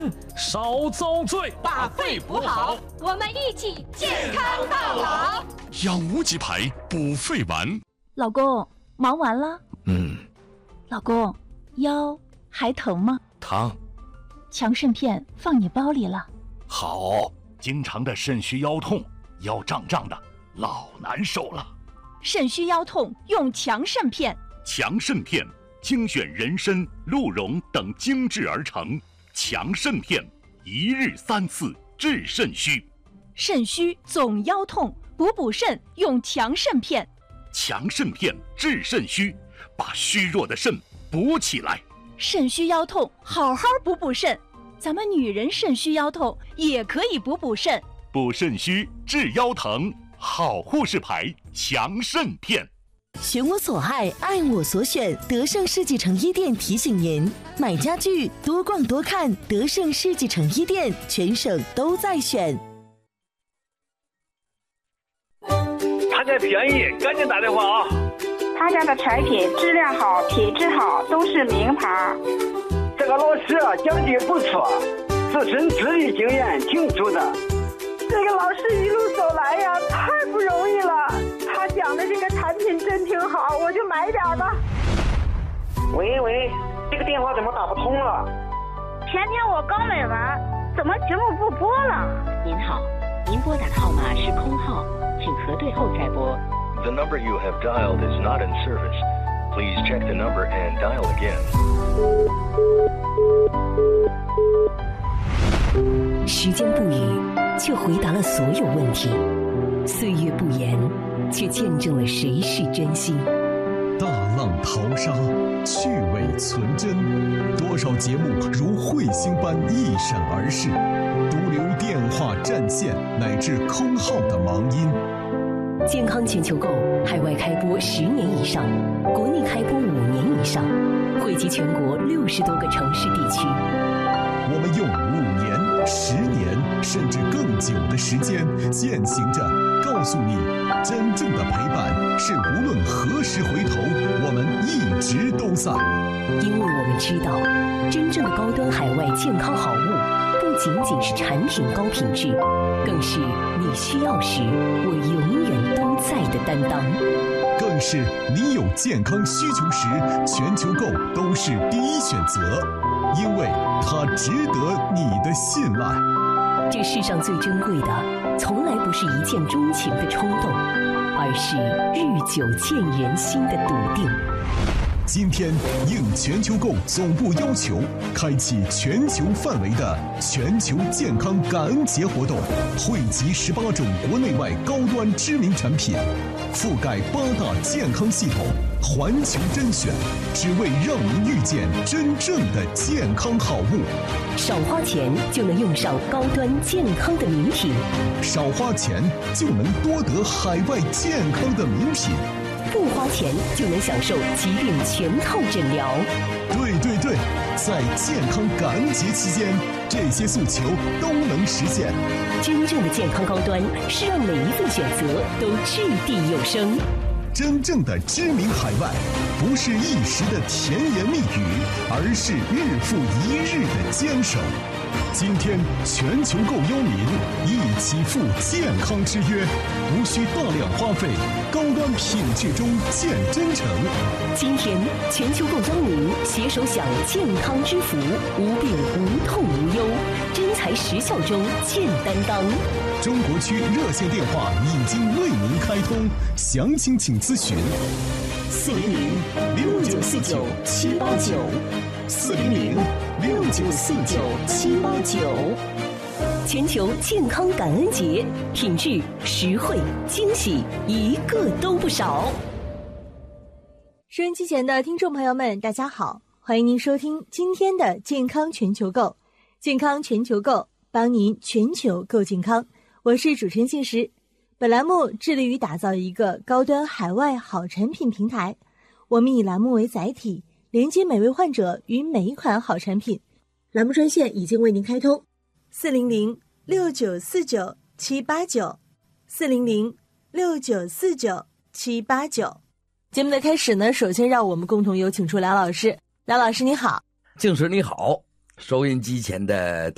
少遭罪， 把肺补好， 我们一起健康到老。 养无极牌补肺丸。 老公，忙完了？老公，腰还疼吗？ 疼。 强肾片放你包里了。 好，经常的肾虚腰痛，腰胀胀的，老难受了。 肾虚腰痛用强肾片。 强肾片精选人参、鹿茸等精制而成，强肾片一日3次治肾虚。 肾虚总腰痛，补肾用强肾片。 强肾片治肾虚，把虚弱的肾补起来。 肾虚腰痛，好好补肾。咱们女人肾虚腰痛也可以补肾。 补肾虚治腰疼，好护士牌强肾片。 选我所爱，爱我所选。德胜世纪城一店提醒您：买家具多逛多看，德胜世纪城一店全省都在选。 他家便宜，赶紧打电话啊！ 他家的产品质量好，品质好，都是名牌。 这个老师讲解不错，自身资历经验挺足的。 这个老师一路走来呀，太不容易了。他讲的这个产品真挺好，我就买点吧。 喂，这个电话怎么打不通了？ 前天我刚买完，怎么节目不播了？ 您好，您拨打的号码是空号，请核对后再拨。 The number you have dialed is not in service. Please check the number and dial again. 时间不语，却回答了所有问题；岁月不言，却见证了谁是真心。 大浪淘沙，趣味存真，多少节目如彗星般一闪而逝，独留电话占线乃至空号的忙音。 健康全球购海外开播10年以上，国内开播5年以上，惠及全国60多个城市地区。 我们用5年、10年甚至更久的时间，践行着告诉你，真正的陪伴是无论何时回头，我们一直都在。 因为我们知道，真正的高端海外健康好物，不仅仅是产品高品质，更是你需要时我永远都在的担当， 更是你有健康需求时，全球购都是第一选择，因为它值得你的信赖。 这世上最珍贵的，从来不是一见钟情的冲动，而是日久见人心的笃定。 今天应全球购总部要求，开启全球范围的全球健康感恩节活动，汇集18种国内外高端知名产品，覆盖8大健康系统，环球甄选，只为让您遇见真正的健康好物。 少花钱就能用上高端健康的名品， 少花钱就能多得海外健康的名品， 不花钱就能享受疾病全套诊疗。 对，在健康感恩节期间，这些诉求都能实现。 真正的健康高端是让每一份选择都掷地有声。 真正的知名海外，不是一时的甜言蜜语，而是日复一日的坚守。今天全球购邀您一起赴健康之约，无需大量花费，高端品质中见真诚。 今天全球购邀您携手享健康之福，无病无痛无忧，真材实效中见担当。 中国区热线电话已经为您开通，详情请咨询 400-6949-789，400-6949-789。全球健康感恩节，品质、实惠、惊喜，一个都不少。 收音机前的听众朋友们，大家好，欢迎您收听今天的健康全球购。健康全球购，帮您全球购健康。我是主持人信实，本栏目致力于打造一个高端海外好产品平台。我们以栏目为载体，连接每位患者与每一款好产品。栏目专线已经为您开通，400-6949-789，400-6949-789。节目的开始呢，首先让我们共同有请出梁老师。梁老师你好。 静时你好，收音机前的